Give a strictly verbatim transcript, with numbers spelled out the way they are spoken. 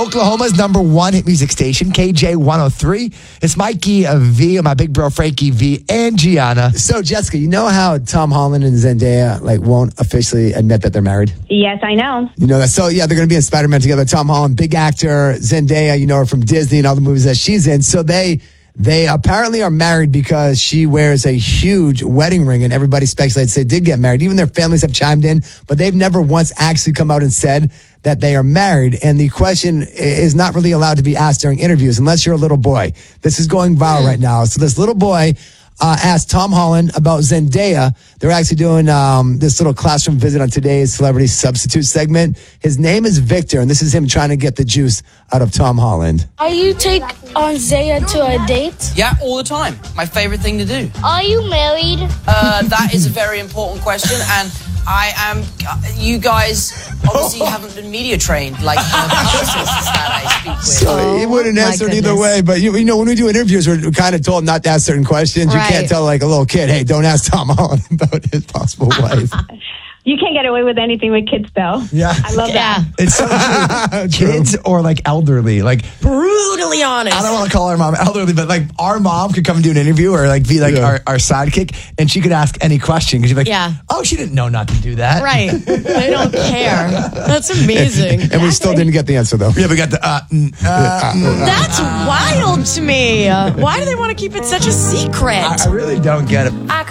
Oklahoma's number one hit music station, K J one oh three. It's Mikey uh, V, and my big bro Frankie V, and Gianna. So, Jessica, you know how Tom Holland and Zendaya like won't officially admit that they're married? Yes, I know. You know that. So, yeah, they're going to be in Spider-Man together. Tom Holland, big actor. Zendaya, you know her from Disney and all the movies that she's in. So they they apparently are married because she wears a huge wedding ring, and everybody speculates they did get married. Even their families have chimed in, but they've never once actually come out and said that they are married. And the question is not really allowed to be asked during interviews unless you're a little boy. This is going viral right now. So this little boy uh, asked Tom Holland about Zendaya. They're actually doing um, this little classroom visit on today's Celebrity Substitute segment. His name is Victor, and this is him trying to get the juice out of Tom Holland. Are you take on Zaya to a date? Yeah, all the time. My favorite thing to do. Are you married? Uh, that is a very important question, and I am. You guys obviously haven't been media trained like the publicists that I speak with. So he wouldn't my answer it either goodness. way, but you, you know, when we do interviews, we're kind of told not to ask certain questions. Right. You can't tell like a little kid, hey, don't ask Tom Holland about his possible wife. You can't get away with anything with kids, though. Yeah. I love Yeah. that. It's so true. Kids or like elderly, like Brutally honest. I don't want to call our mom elderly, but like our mom could come and do an interview or like be like Yeah. our, our sidekick, and she could ask any question because you're like, Yeah. oh, she didn't know not to do that. Right. They don't care. That's amazing. And we still didn't get the answer, though. Yeah, we got the uh, mm, uh, mm. That's wild to me. Uh, why do they want to keep it such a secret? I, I really don't get it. I